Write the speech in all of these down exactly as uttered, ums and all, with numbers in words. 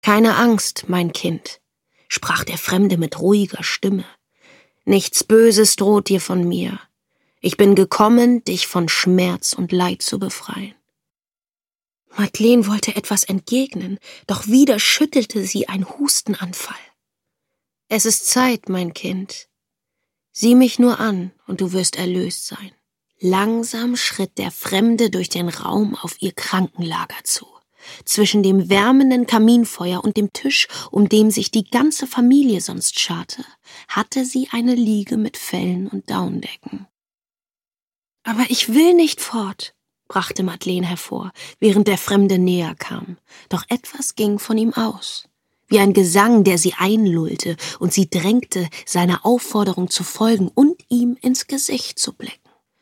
»Keine Angst, mein Kind«, sprach der Fremde mit ruhiger Stimme. »Nichts Böses droht dir von mir. Ich bin gekommen, dich von Schmerz und Leid zu befreien.« Madeleine wollte etwas entgegnen, doch wieder schüttelte sie ein Hustenanfall. »Es ist Zeit, mein Kind. Sieh mich nur an, und du wirst erlöst sein.« Langsam schritt der Fremde durch den Raum auf ihr Krankenlager zu. Zwischen dem wärmenden Kaminfeuer und dem Tisch, um dem sich die ganze Familie sonst scharte, hatte sie eine Liege mit Fellen und Daunendecken. »Aber ich will nicht fort«, brachte Madeleine hervor, während der Fremde näher kam. Doch etwas ging von ihm aus, wie ein Gesang, der sie einlullte, und sie drängte, seiner Aufforderung zu folgen und ihm ins Gesicht zu blicken.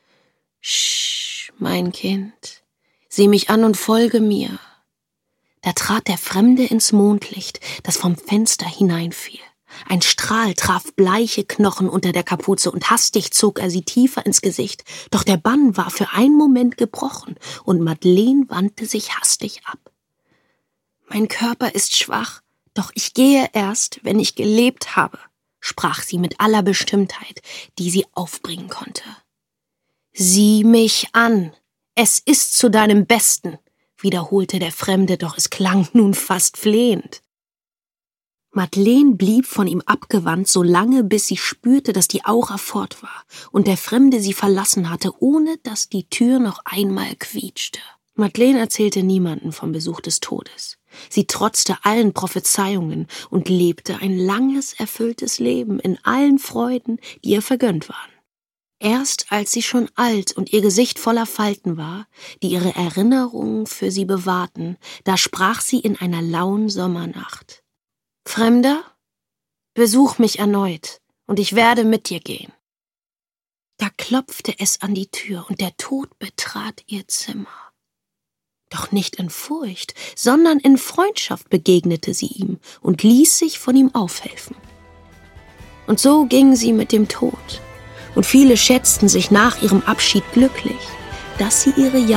»Sch, mein Kind, sieh mich an und folge mir.« Da trat der Fremde ins Mondlicht, das vom Fenster hineinfiel. Ein Strahl traf bleiche Knochen unter der Kapuze und hastig zog er sie tiefer ins Gesicht. Doch der Bann war für einen Moment gebrochen und Madeleine wandte sich hastig ab. »Mein Körper ist schwach, doch ich gehe erst, wenn ich gelebt habe«, sprach sie mit aller Bestimmtheit, die sie aufbringen konnte. »Sieh mich an, es ist zu deinem Besten«, wiederholte der Fremde, doch es klang nun fast flehend. Madeleine blieb von ihm abgewandt, so lange, bis sie spürte, dass die Aura fort war und der Fremde sie verlassen hatte, ohne dass die Tür noch einmal quietschte. Madeleine erzählte niemandem vom Besuch des Todes. Sie trotzte allen Prophezeiungen und lebte ein langes, erfülltes Leben in allen Freuden, die ihr vergönnt waren. Erst als sie schon alt und ihr Gesicht voller Falten war, die ihre Erinnerungen für sie bewahrten, da sprach sie in einer lauen Sommernacht: »Fremder, besuch mich erneut, und ich werde mit dir gehen.« Da klopfte es an die Tür, und der Tod betrat ihr Zimmer. Doch nicht in Furcht, sondern in Freundschaft begegnete sie ihm und ließ sich von ihm aufhelfen. Und so ging sie mit dem Tod. Und viele schätzten sich nach ihrem Abschied glücklich, dass sie ihre Jahre